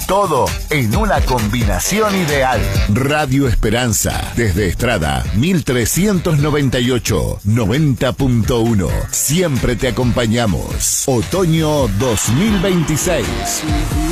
Todo en una combinación ideal. Radio Esperanza, desde Estrada, 1398, 90.1. Siempre te acompañamos. Otoño 2026.